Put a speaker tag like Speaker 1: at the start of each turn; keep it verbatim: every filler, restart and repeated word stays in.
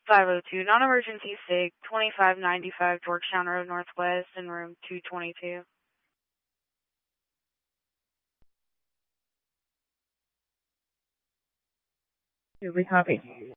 Speaker 1: five oh two, non-emergency sig, twenty-five ninety-five Georgetown Road Northwest in room two twenty-two.
Speaker 2: Do we copy?